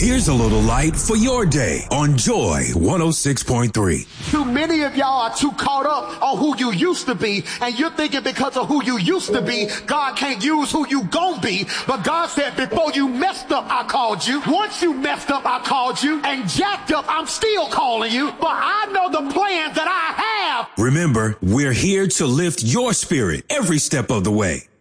Here's a little light for your day on Joy 106.3. Too many of y'all are too caught up on who you used to be, and you're thinking because of who you used to be, God can't use who you gon' be. But God said, before you messed up, I called you. Once you messed up, I called you. And jacked up, I'm still calling you. But I know the plans that I have. Remember, we're here to lift your spirit every step of the way.